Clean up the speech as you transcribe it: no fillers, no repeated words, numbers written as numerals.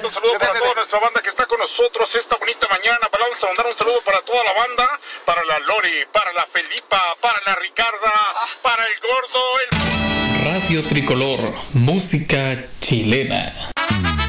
Un saludo para toda nuestra banda que está con nosotros esta bonita mañana. Vamos a mandar un saludo para toda la banda, para la Lori, para la Felipa, para la Ricarda, para el Gordo, Radio Tricolor, música chilena.